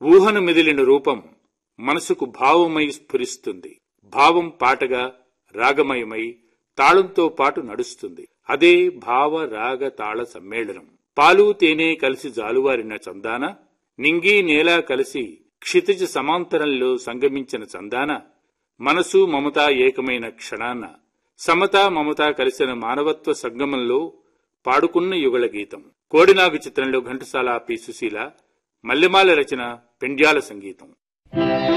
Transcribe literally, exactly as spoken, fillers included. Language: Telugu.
ఊహను మెదిలిన రూపం మనసుకు భావమై స్ఫురిస్తుంది. భావం పాటగా రాగమయమై తాళంతో పాటు నడుస్తుంది. అదే భావ రాగ తాళ సమ్మేళనం. పాలు తేనె కలిసి జాలువారిన చందాన, నింగి నేల కలిసి క్షితిజ సమాంతరంలో సంగమించిన చందాన, మనసు మమత ఏకమైన క్షణాన, సమత మమత కలిసిన మానవత్వ సంగమంలో పాడుకున్న యుగళ గీతం. కోడినాగు చిత్రంలో ఘంటసాల పి. సుశీల, మల్లెమాల రచన, పెండ్యాల సంగీతం.